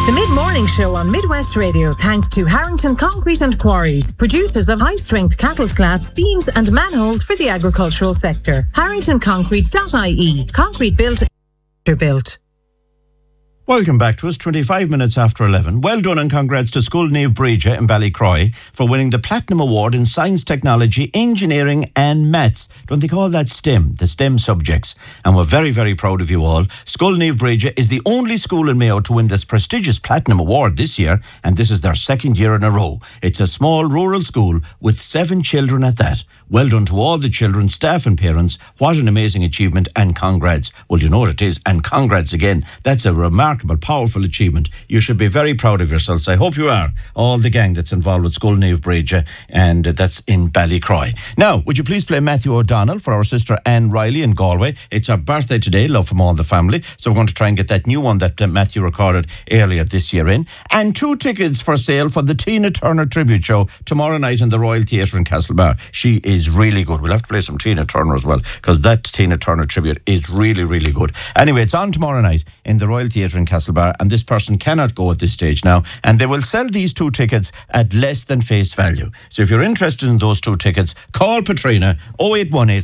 The Mid-Morning Show on Midwest Radio, thanks to Harrington Concrete and Quarries, producers of high-strength cattle slats, beams and manholes for the agricultural sector. HarringtonConcrete.ie. Concrete built, built. Welcome back to us, 25 minutes after 11. Well done and congrats to Scoil Naomh Bríde in Ballycroy for winning the Platinum Award in Science, Technology, Engineering and Maths. Don't they call that STEM, the STEM subjects? And we're very, very proud of you all. Scoil Naomh Bríde is the only school in Mayo to win this prestigious Platinum Award this year, and this is their second year in a row. It's a small rural school with 7 children at that. Well done to all the children, staff and parents. What an amazing achievement, and congrats. Well, you know what it is, and congrats again. That's a remarkable, powerful achievement. You should be very proud of yourselves. I hope you are. All the gang that's involved with Scoil Naomh Bríde, and that's in Ballycroy. Now, would you please play Matthew O'Donnell for our sister Anne Riley in Galway? It's her birthday today, love from all the family. So we're going to try and get that new one that Matthew recorded earlier this year in. And 2 tickets for sale for the Tina Turner tribute show tomorrow night in the Royal Theatre in Castlebar. She is really good. We'll have to play some Tina Turner as well, because that Tina Turner tribute is really, really good. Anyway, it's on tomorrow night in the Royal Theatre in Castlebar, and this person cannot go at this stage now, and they will sell these 2 tickets at less than face value. So if you're interested in those 2 tickets, call Patrina 0818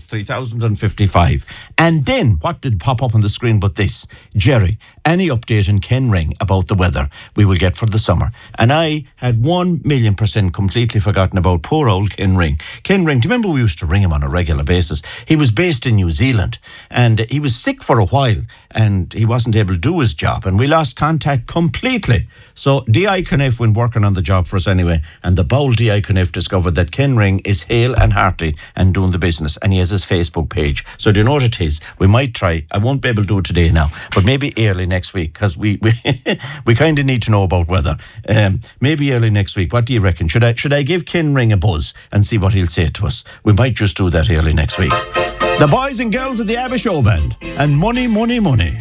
3055. And then what did pop up on the screen but this? Jerry, any update in Kenring about the weather we will get for the summer? And I had 1,000,000% completely forgotten about poor old Kenring. Kenring, do you remember we used to ring him on a regular basis? He was based in New Zealand, and he was sick for a while, and he wasn't able to do his job, and we lost contact completely. So D.I. Caniff went working on the job for us anyway, and the bold D.I. Caniff discovered that Kenring is hale and hearty and doing the business, and he has his Facebook page. So do you know what it is? We might try. I won't be able to do it today now, but maybe early next week, because we kind of need to know about weather. Maybe early next week. What do you reckon? Should I give Kenring a buzz and see what he'll say to us? We might just do that early next week. The boys and girls of the ABBA Show Band and Money, Money, Money.